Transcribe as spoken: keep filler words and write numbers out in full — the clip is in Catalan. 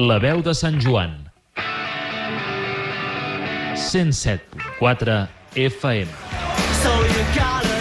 La veu de Sant Joan. cent set punt quatre F M.